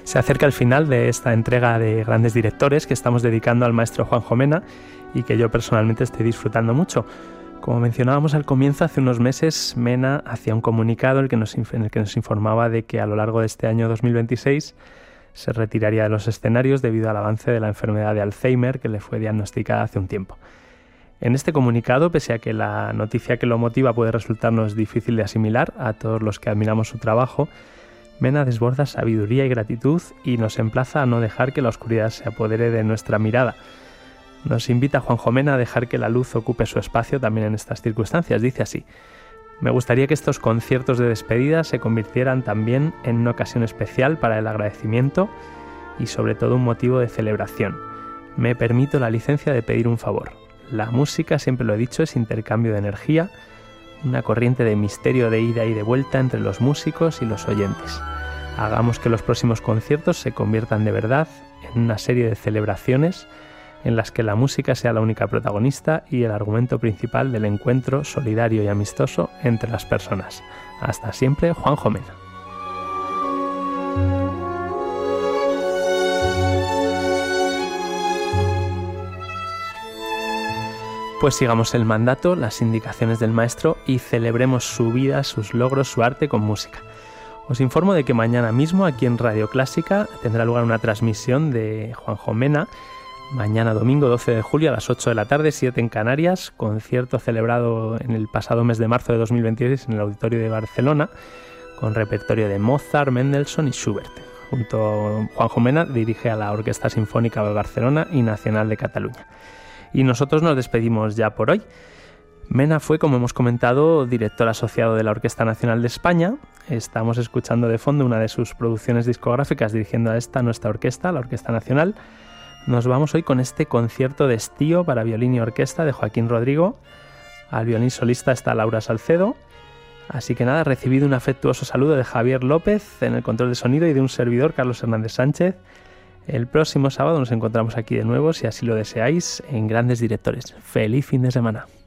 Se acerca el final de esta entrega de grandes directores que estamos dedicando al maestro Juanjo Mena y que yo personalmente estoy disfrutando mucho. Como mencionábamos al comienzo, hace unos meses Mena hacía un comunicado en el que nos informaba de que a lo largo de este año 2026 se retiraría de los escenarios debido al avance de la enfermedad de Alzheimer que le fue diagnosticada hace un tiempo. En este comunicado, pese a que la noticia que lo motiva puede resultarnos difícil de asimilar a todos los que admiramos su trabajo, Mena desborda sabiduría y gratitud y nos emplaza a no dejar que la oscuridad se apodere de nuestra mirada. Nos invita Juanjo Mena a dejar que la luz ocupe su espacio también en estas circunstancias. Dice así: me gustaría que estos conciertos de despedida se convirtieran también en una ocasión especial para el agradecimiento y sobre todo un motivo de celebración. Me permito la licencia de pedir un favor. La música, siempre lo he dicho, es intercambio de energía, una corriente de misterio de ida y de vuelta entre los músicos y los oyentes. Hagamos que los próximos conciertos se conviertan de verdad en una serie de celebraciones en las que la música sea la única protagonista y el argumento principal del encuentro solidario y amistoso entre las personas. Hasta siempre, Juanjo Mena. Pues sigamos el mandato, las indicaciones del maestro y celebremos su vida, sus logros, su arte con música. Os informo de que mañana mismo aquí en Radio Clásica tendrá lugar una transmisión de Juanjo Mena. Mañana domingo 12 de julio a las 8 de la tarde, 7 en Canarias, concierto celebrado en el pasado mes de marzo de 2026 en el Auditorio de Barcelona, con repertorio de Mozart, Mendelssohn y Schubert. Junto a Juanjo Mena dirige a la Orquesta Sinfónica de Barcelona y Nacional de Cataluña. Y nosotros nos despedimos ya por hoy. Mena fue, como hemos comentado, director asociado de la Orquesta Nacional de España. Estamos escuchando de fondo una de sus producciones discográficas dirigiendo a esta nuestra orquesta, la Orquesta Nacional. Nos vamos hoy con este concierto de estío para violín y orquesta de Joaquín Rodrigo. Al violín solista está Laura Salcedo. Así que nada, recibido un afectuoso saludo de Javier López en el control de sonido y de un servidor, Carlos Hernández Sánchez. El próximo sábado nos encontramos aquí de nuevo, si así lo deseáis, en Grandes Directores. ¡Feliz fin de semana!